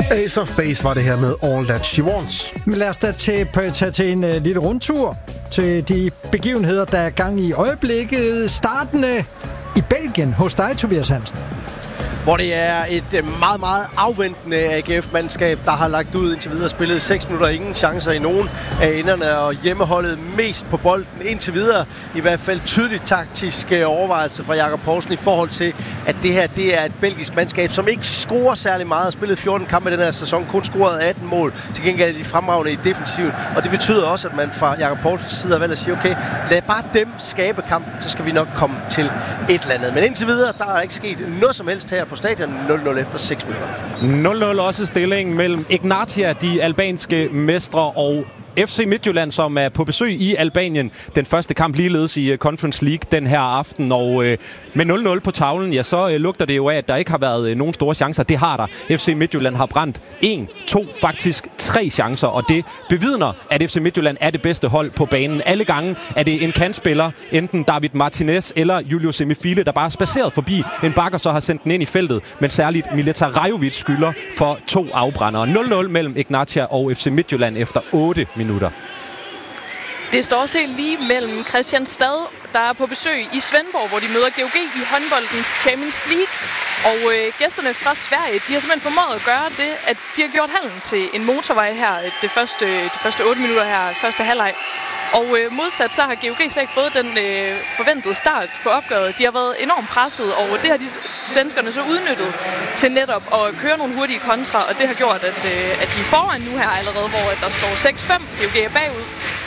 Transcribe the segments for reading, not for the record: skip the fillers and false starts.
Ace of Base var det her med All That She Wants. Men lad os da tage til en lille rundtur til de begivenheder, der er gang i øjeblikket. Startende i Belgien hos dig, Tobias Hansen. Hvor det er et meget, meget afventende AGF-mandskab, der har lagt ud indtil videre, spillet 6 minutter, ingen chancer i nogen af enderne, og hjemmeholdet mest på bolden indtil videre. I hvert fald tydeligt taktisk overvejelse fra Jakob Poulsen i forhold til, at det her det er et belgisk mandskab, som ikke scorer særlig meget. Har spillet 14 kampe i den her sæson, kun scoret 18 mål. Til gengæld er de fremragende i defensiven, og det betyder også, at man fra Jakob Poulsens side har valgt at sige, okay, lad bare dem skabe kampen, så skal vi nok komme til et eller andet. Men indtil videre, der er ikke sket noget som helst her på stadion. 0-0 efter 6 minutter. 0-0 også stillingen mellem Ignatia, de albanske mestre, og FC Midtjylland, som er på besøg i Albanien. Den første kamp ligeledes i Conference League den her aften. Og med 0-0 på tavlen, ja, så lugter det jo af, at der ikke har været nogen store chancer. Det har der. FC Midtjylland har brændt 1, 2, faktisk 3 chancer. Og det bevidner, at FC Midtjylland er det bedste hold på banen. Alle gange er det en kantspiller, enten David Martinez eller Julius Emifile, der bare er spaceret forbi en bakker, så har sendt den ind i feltet. Men særligt Mileta Rajovic skylder for 2 afbrændere. 0-0 mellem Ignatia og FC Midtjylland efter 8 minutter. Det står også helt lige mellem Kristianstad, der er på besøg i Svendborg, hvor de møder GOG i håndboldens Champions League. Og gæsterne fra Sverige, de har simpelthen formået at gøre det, at de har gjort hallen til en motorvej her de første 8 minutter her, første halvleg. Og modsat så har GOG slet ikke fået den forventede start på opgøret. De har været enormt presset, og det har de svenskerne så udnyttet til netop at køre nogle hurtige kontra. Og det har gjort, at de er foran nu her allerede, hvor der står 6-5. GOG er bagud.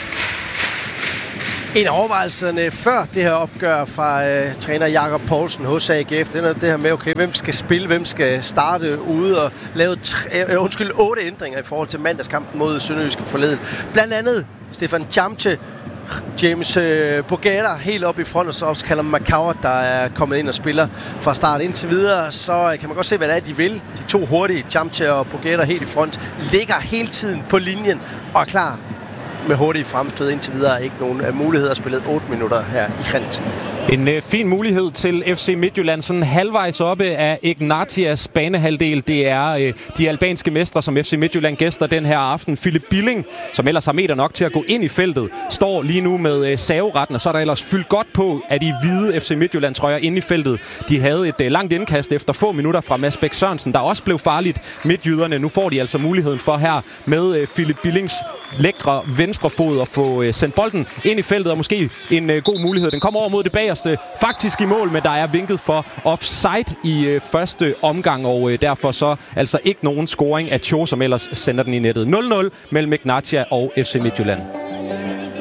En af overvejelserne før det her opgør fra træner Jakob Poulsen hos AGF, det er det her med, okay, hvem skal spille, hvem skal starte ude, og lave 8 ændringer i forhold til mandagskampen mod Sønderjyske forleden. Blandt andet Stefan Tjamche, James Bogater helt op i front, og så også Callum McCoward, der er kommet ind og spiller fra start indtil videre. Så kan man godt se, hvad det er, de vil. De 2 hurtige, Tjamche og Bogater helt i front, ligger hele tiden på linjen og er klar med hurtige fremstød indtil videre. Ikke nogen mulighed at spille 8 minutter her i Krent. En fin mulighed til FC Midtjylland, sådan halvvejs oppe af Ignatias banehalvdel. Det er de albanske mestre, som FC Midtjylland gæster den her aften. Philip Billing, som ellers har meter nok til at gå ind i feltet, står lige nu med saveretten, og så er der ellers fyldt godt på af de hvide FC Midtjylland trøjer inde i feltet. De havde et langt indkast efter få minutter fra Mads Bæk Sørensen, der også blev farligt midtjyderne. Nu får de altså muligheden for her med Philip Billings lækre venstre fod at få sendt bolden ind i feltet, og måske en god mulighed. Den kommer over mod det bagerste, faktisk i mål, men der er vinket for offside i første omgang, og derfor så altså ikke nogen scoring af Cho, som ellers sender den i nettet. 0-0 mellem Ignatia og FC Midtjylland.